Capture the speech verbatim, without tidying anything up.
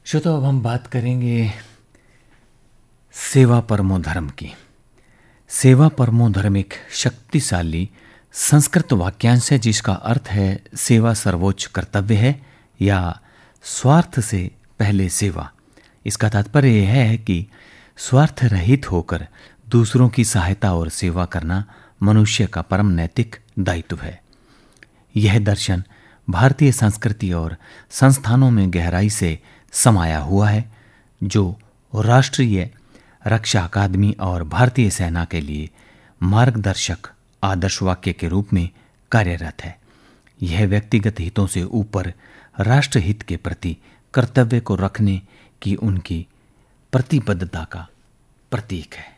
श्रोताओ, अब हम बात करेंगे सेवा परमो धर्म की। सेवा परमो धर्म एक शक्तिशाली संस्कृत वाक्यांश है जिसका अर्थ है सेवा सर्वोच्च कर्तव्य है या स्वार्थ से पहले सेवा। इसका तात्पर्य यह है कि स्वार्थ रहित होकर दूसरों की सहायता और सेवा करना मनुष्य का परम नैतिक दायित्व है। यह दर्शन भारतीय संस्कृति और संस्थानों में गहराई से समाया हुआ है, जो राष्ट्रीय रक्षा अकादमी और भारतीय सेना के लिए मार्गदर्शक आदर्श वाक्य के रूप में कार्यरत है। यह व्यक्तिगत हितों से ऊपर राष्ट्रहित के प्रति कर्तव्य को रखने की उनकी प्रतिबद्धता का प्रतीक है।